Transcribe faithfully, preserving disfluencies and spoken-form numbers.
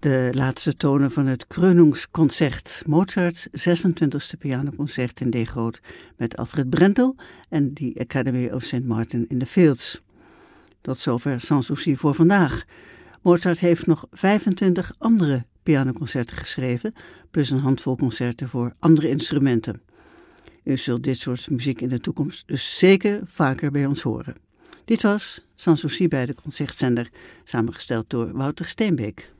de laatste tonen van het Krönungsconcert, Mozarts zesentwintigste pianoconcert in D groot met Alfred Brendel en de Academy of Saint Martin in the Fields. Tot zover Sans Souci voor vandaag. Mozart heeft nog vijfentwintig andere pianoconcerten geschreven, plus een handvol concerten voor andere instrumenten. U zult dit soort muziek in de toekomst dus zeker vaker bij ons horen. Dit was Sans Souci bij de Concertzender, samengesteld door Wouter Steenbeek.